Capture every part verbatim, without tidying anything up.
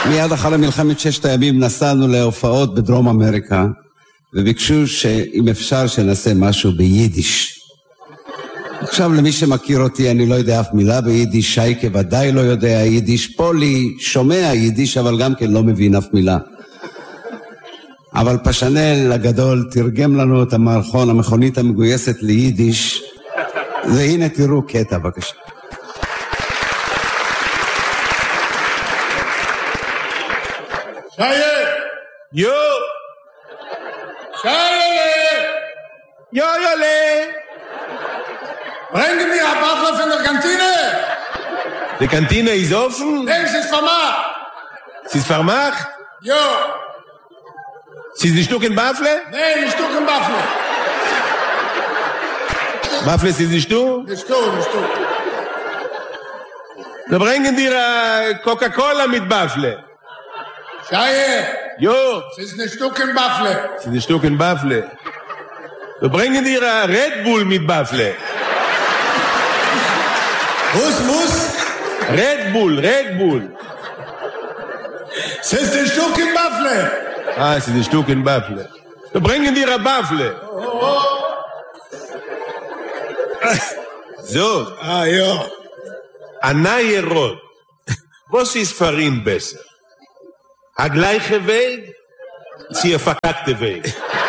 מיד אחרי מלחמת ששת הימים נסענו להופעות בדרום אמריקה, וביקשו שאם אפשר שנעשה משהו ביידיש. עכשיו למי שמכיר אותי, אני לא יודע אף מילה ביידיש, שייקה ודאי לא יודע יידיש, פולי שומע יידיש אבל גם כן לא מבין אף מילה. אבל פשנל הגדול תרגם לנו את המערכון, המכונית המגויסת ליידיש, והנה תראו קטע בבקשה. Scheiße! Jo! Scheiße! Jojole! Bringen mir ein Waffel von der Kantine! Die Kantine ist offen? Nein, sie ist vermacht! Sie ist vermacht? Jo! Sie ist ein Stück in Waffle? Nein, ein Stück in Waffel! Waffle ist nicht du? Nicht du, nicht du. Da bringen dir äh, Coca-Cola mit Waffle. Scheiße! Jo! Sie ist ein Stück in Waffel! Sie ist ein Stück in Waffle. Da bringen dir äh, Red Bull mit Waffle. Muss, muss! Red Bull, Red Bull. Sie ist ein Stück in Waffel! Ah, sie ist ein Stück in Waffle. Da bringen dir eine Waffle. Oh, oh. So. Ah, ja. Anaye Rot. Was ist für ihn besser? A gleiche Weg? Sie a verkackte Weg.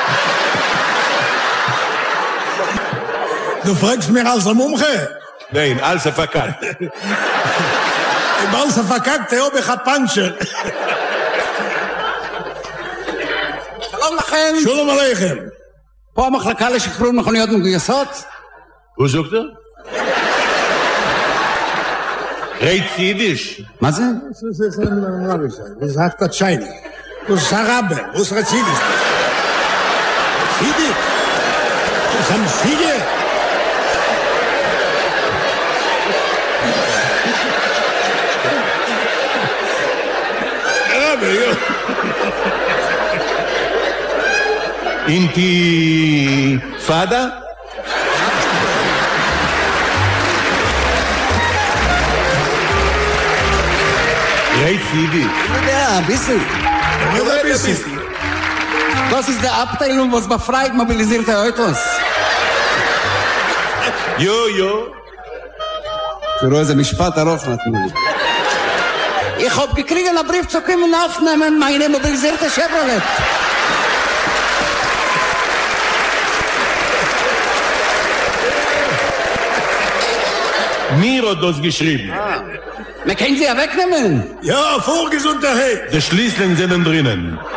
Du fragst mir als ein Mumche? Nein, als a verkackte. Im als ein verkackte, ob ich ein Pancher. שלום לכם. שלום עליכם. פה המחלקה לשחרור מכוניות מגויסות. Wo sagt er? Reit Jiddisch. מה זה? Das ist ein Arabisch. Das sagt der Scheini. Das ist Araber. Das ist Jiddisch. Jiddisch? Das ist ein Jiddisch. Araber, ja. Intifada? Reit Jiddisch. Ja, ein bisschen. Ja, ein bisschen. Das ist die Abteilung, was befreit mobilisierte Autos. Jo, jo. תראו איזה משפט ארוך נתנו לי. Ich hab gekriegt einen Brief zu kommen aufnehmen, meine mobilisierte Chevrolet. Mir hat das geschrieben. Wir können sie ja wegnehmen. Ja, Vorgesundheit. Die Schließlinge sind drinnen.